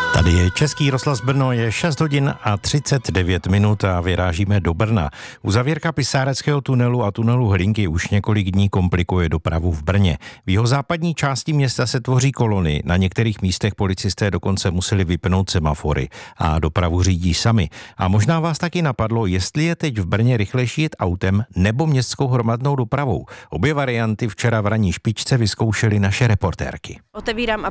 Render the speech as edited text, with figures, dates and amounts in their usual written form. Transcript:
Tady je Český rozhlas Brno, je 6 hodin a 39 minut a vyrážíme do Brna. Uzavírka Pisáreckého tunelu a tunelu Hlinky už několik dní komplikuje dopravu v Brně. V jihozápadní části města se tvoří kolony, na některých místech policisté dokonce museli vypnout semafory a dopravu řídí sami. A možná vás taky napadlo, jestli je teď v Brně rychlejší jet autem nebo městskou hromadnou dopravou. Obě varianty včera v ranní špičce vyzkoušely naše reportérky. Otevírám